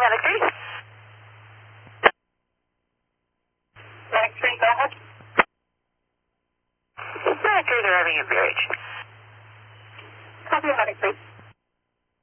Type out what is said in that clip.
Atlantic 3. Atlantic 3, go ahead. Atlantic 3, they're having a BRH. Copy Atlantic 3.